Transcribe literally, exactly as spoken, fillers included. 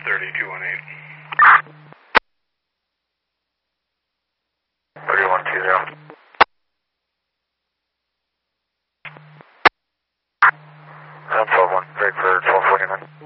thirty, two one eight. thirty-one two zero. I'm twelve one, break for twelve forty-nine.